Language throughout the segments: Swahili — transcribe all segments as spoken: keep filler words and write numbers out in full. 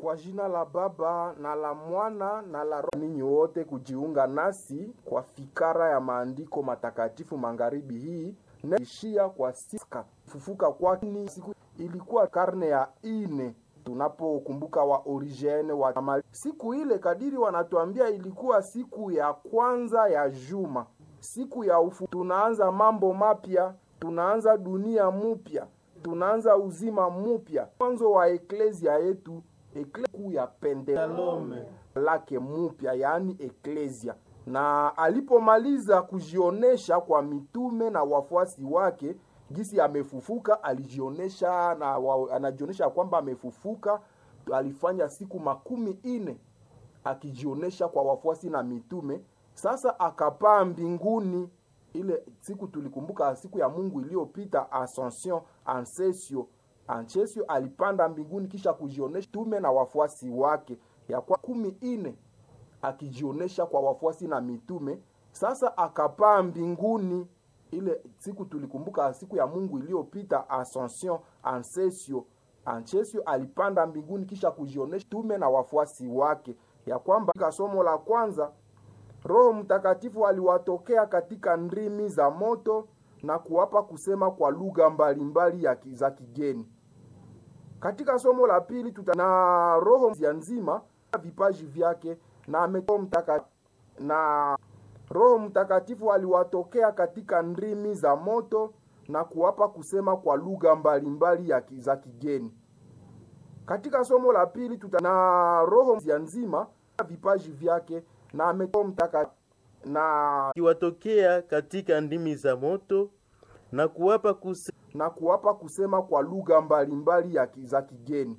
Kwa jina la Baba na la Mwana na la Roho, ninyi wote kujiunga nasi kwa fikara ya maandiko matakatifu magharibi hii naishia kwa siku fufuka kwake. Siku ilikuwa karne ya ine tunapokumbuka wa origene wa Tamali. Siku ile kadiri wanatuambia ilikuwa siku ya kwanza ya juma, siku ya ufu. Tunaanza mambo mapya, tunaanza dunia mpya, tunaanza uzima mpya, mwanzo wa eklezia yetu, eklezia ya Pentekoste lake mpya, yani eklezia. Na alipomaliza kujionesha kwa mitume na wafuasi wake gisi amefufuka, alijionesha na wa, anajionesha kwamba amefufuka. Alifanya siku makumi ine akijionesha kwa wafuasi na mitume. Sasa akapaa mbinguni. Ile siku tulikumbuka siku ya Mungu iliyopita, Ascension, Ancesio. Ancesio alipanda mbinguni kisha kujionesha tume na wafuasi wake ya kwa kumi ine akijionesha kwa wafuasi na mitume. Sasa akapaa mbinguni. Ile siku tulikumbuka siku ya Mungu iliyopita, Ascension, Ancesio. Ancesio alipanda mbinguni kisha kujionesha tume na wafuasi wake ya kwamba, katika somo la kwanza, Roho Mtakatifu aliwatokea katika ndimi za moto na kuwapa kusema kwa lugha mbalimbali ya za kigeni. Katika somo la pili tuta na Roho nzima vipaji vyake na ametoa mtakatifu na Roho Mtakatifu aliwatokea katika ndimi za moto na kuwapa kusema kwa lugha mbalimbali ya za kigeni. Katika somo la pili tuta na Roho nzima vipaji vyake na ametoa mtakatifu na kiwatokea katika ndimi za moto na kuwapa kusema, na kuwapa kusema kwa lugha mbalimbali ya za kigeni.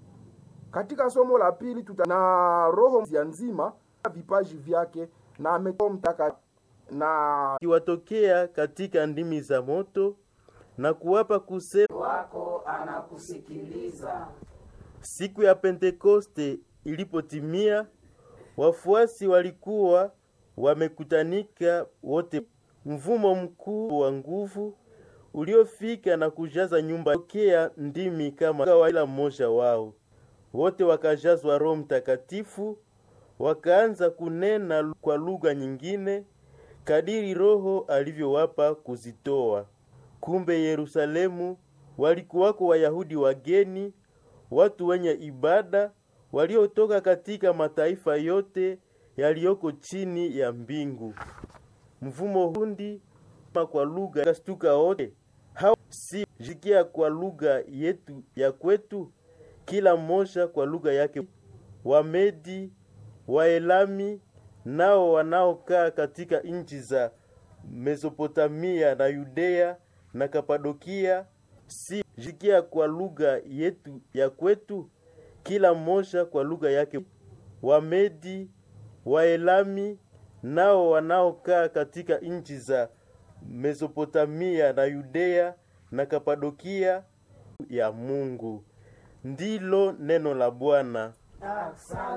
Katika somo la pili tuta na Roho nzima vipaji vyake na ametoa mtakatifu na kiwatokea katika ndimi za moto na kuwapa kusema wako anakusikiliza. Siku ya Pentekoste ilipotimia, wafuasi walikuwa wamekutanika wote. Mvumo mkuu wa nguvu uliofika na kujaza nyumba tokea ndimi kama kila mmoja wao. Wote wakajazwa Roho Mtakatifu, wakaanza kunena kwa lugha nyingine kadiri Roho alivyowapa kuzitoa. Kumbe Yerusalemu walikuwako Wayahudi wageni, watu wenye ibada waliotoka katika mataifa yote yaliyoko chini ya mbingu. Mvumo hundi kwa lugha kastuka wote. Hao si jikia kwa lugha yetu ya kwetu, kila mmoja kwa lugha yake. Wamedi, Waelami nao wanaokaa katika nchi za Mesopotamia na Yudea na Kapadokia, si jikia kwa lugha yetu ya kwetu, kila mmoja kwa lugha yake. Wamedi, Waelami nao wanaokaa katika nchi za Mesopotamia na Yudea na Kapadokia ya Mungu. Ndilo neno la Bwana. Asante.